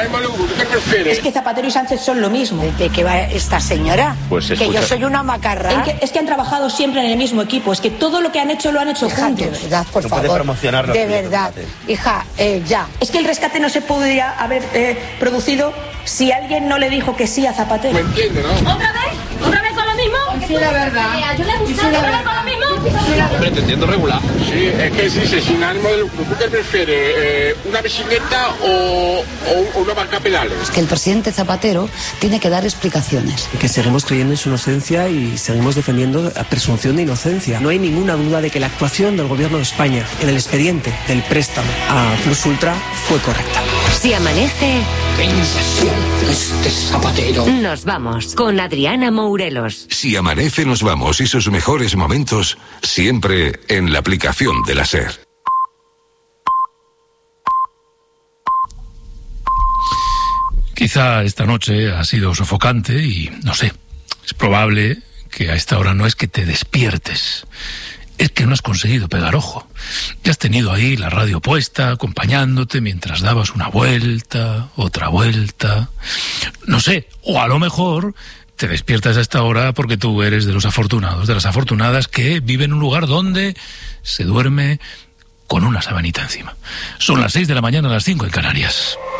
arma del grupo, ¿qué prefieres? Es que Zapatero y Sánchez son lo mismo. ¿De qué va esta señora? Pues que yo soy una macarra. Es que han trabajado siempre en el mismo equipo. Es que todo lo que han hecho lo han hecho hija, juntos. De verdad, por no favor. puede promocionarlo. De verdad. Hija, ya. Es que el rescate no se podría haber producido si alguien no le dijo que sí a Zapatero. Me entiende, ¿no? ¿Otra vez? ¿Otra vez con lo mismo? Sí, la verdad. ¿Yo le he gustado otra vez con lo mismo? Hombre, te entiendo regular. Sí, es que dice, sin ánimo de lucro, ¿tú qué prefieres? ¿Una bicicleta o una barca a pedales? Es que el presidente Zapatero tiene que dar explicaciones. Que seguimos creyendo en su inocencia y seguimos defendiendo la presunción de inocencia. No hay ninguna duda de que la actuación del gobierno de España en el expediente del préstamo a Plus Ultra fue correcta. Si amanece... ¡Qué impresión este Zapatero! Nos vamos con Adriana Mourelos. Si amanece nos vamos y sus mejores momentos siempre en la aplicación de la SER. Quizá esta noche ha sido sofocante y no sé, es probable que a esta hora no es que te despiertes, es que no has conseguido pegar ojo. Ya has tenido ahí la radio puesta, acompañándote mientras dabas una vuelta, otra vuelta. No sé, o a lo mejor te despiertas a esta hora porque tú eres de los afortunados, de las afortunadas que viven en un lugar donde se duerme con una sabanita encima. Son las 6 de la mañana, las 5 en Canarias.